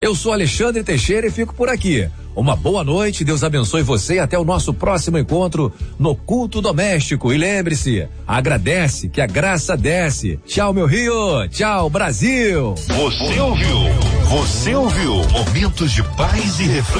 Eu sou Alexandre Teixeira e fico por aqui. Uma boa noite, Deus abençoe você e até o nosso próximo encontro no Culto Doméstico. E lembre-se, agradece que a graça desce. Tchau, meu Rio. Tchau, Brasil. Você ouviu Momentos de Paz e Reflexão.